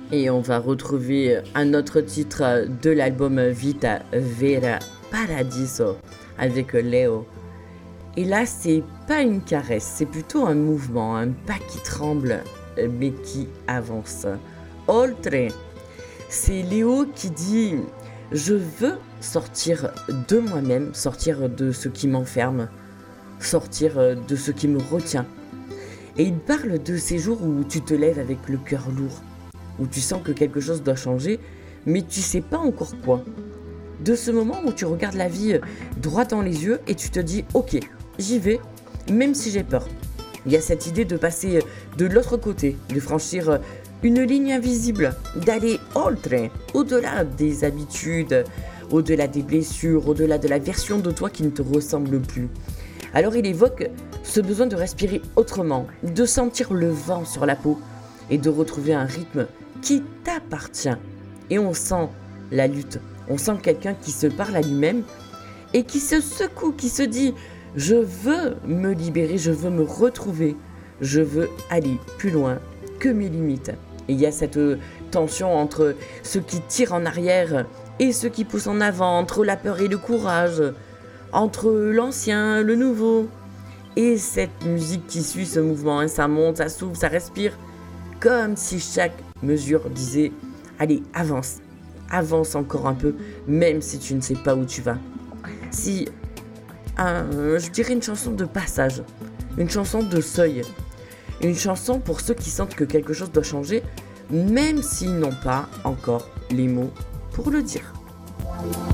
Et on va retrouver un autre titre de l'album Vita Vera Paradiso avec Léo. Et là, c'est pas une caresse, c'est plutôt un mouvement, un pas qui tremble, mais qui avance. Oltre, c'est Léo qui dit « Je veux sortir de moi-même, sortir de ce qui m'enferme, sortir de ce qui me retient. » Et il parle de ces jours où tu te lèves avec le cœur lourd, où tu sens que quelque chose doit changer, mais tu sais pas encore quoi. De ce moment où tu regardes la vie droit dans les yeux et tu te dis « Ok, j'y vais, même si j'ai peur. » Il y a cette idée de passer de l'autre côté, de franchir une ligne invisible, d'aller oltre, au-delà des habitudes, au-delà des blessures, au-delà de la version de toi qui ne te ressemble plus. Alors il évoque ce besoin de respirer autrement, de sentir le vent sur la peau et de retrouver un rythme qui t'appartient. Et on sent la lutte, on sent quelqu'un qui se parle à lui-même et qui se secoue, qui se dit « Je veux me libérer, je veux me retrouver, je veux aller plus loin que mes limites. » Et il y a cette tension entre ceux qui tirent en arrière et ceux qui poussent en avant, entre la peur et le courage, entre l'ancien, le nouveau. Et cette musique qui suit ce mouvement, ça monte, ça s'ouvre, ça respire, comme si chaque mesure disait « Allez, avance, avance encore un peu, même si tu ne sais pas où tu vas. » Je dirais une chanson de passage, une chanson de seuil, une chanson pour ceux qui sentent que quelque chose doit changer, même s'ils n'ont pas encore les mots pour le dire.